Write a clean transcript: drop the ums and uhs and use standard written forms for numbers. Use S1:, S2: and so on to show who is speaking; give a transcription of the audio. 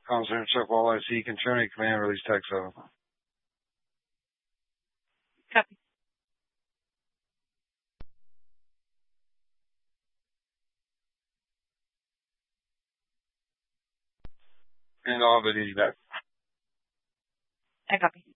S1: Center check wall IC, can terminate command, release text over.
S2: Copy.
S1: And I'll have it easy back.
S2: I copy.